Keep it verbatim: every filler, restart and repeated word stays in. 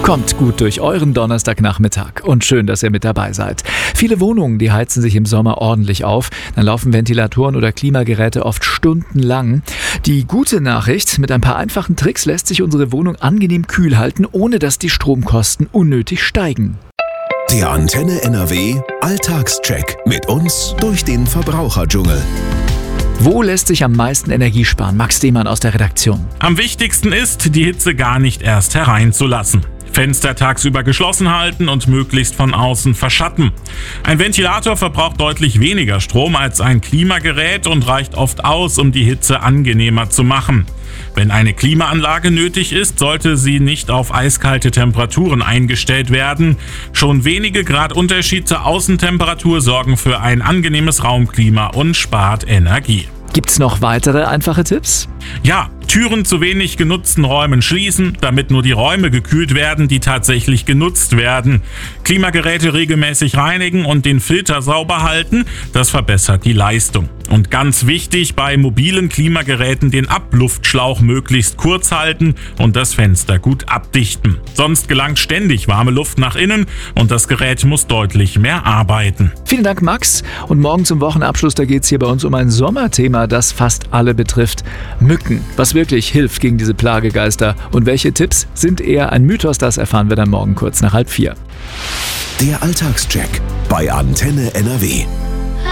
Kommt gut durch euren Donnerstagnachmittag und schön, dass ihr mit dabei seid. Viele Wohnungen, die heizen sich im Sommer ordentlich auf. Dann laufen Ventilatoren oder Klimageräte oft stundenlang. Die gute Nachricht, mit ein paar einfachen Tricks lässt sich unsere Wohnung angenehm kühl halten, ohne dass die Stromkosten unnötig steigen. Der Antenne N R W Alltagscheck mit uns durch den Verbraucherdschungel. Wo lässt sich am meisten Energie sparen? Max Demann aus der Redaktion. Am wichtigsten ist, die Hitze gar nicht erst hereinzulassen. Fenster tagsüber geschlossen halten und möglichst von außen verschatten. Ein Ventilator verbraucht deutlich weniger Strom als ein Klimagerät und reicht oft aus, um die Hitze angenehmer zu machen. Wenn eine Klimaanlage nötig ist, sollte sie nicht auf eiskalte Temperaturen eingestellt werden. Schon wenige Grad Unterschied zur Außentemperatur sorgen für ein angenehmes Raumklima und spart Energie. Gibt's noch weitere einfache Tipps? Ja, Türen zu wenig genutzten Räumen schließen, damit nur die Räume gekühlt werden, die tatsächlich genutzt werden. Klimageräte regelmäßig reinigen und den Filter sauber halten, das verbessert die Leistung. Und ganz wichtig, bei mobilen Klimageräten den Abluftschlauch möglichst kurz halten und das Fenster gut abdichten. Sonst gelangt ständig warme Luft nach innen und das Gerät muss deutlich mehr arbeiten. Vielen Dank, Max. Und morgen zum Wochenabschluss, da geht's hier bei uns um ein Sommerthema, das fast alle betrifft. Mücken. Was wirklich hilft gegen diese Plagegeister und welche Tipps sind eher ein Mythos, das erfahren wir dann morgen kurz nach halb vier. Der Alltagscheck bei Antenne N R W.